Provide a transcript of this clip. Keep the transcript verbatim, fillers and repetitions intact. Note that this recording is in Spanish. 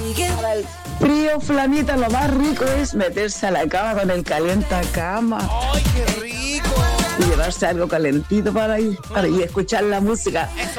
Para el frío, Flamita, lo más rico es meterse a la cama con el calientacama. ¡Ay, qué rico! Y llevarse algo calentito para ir, para ir a escuchar la música. Eso.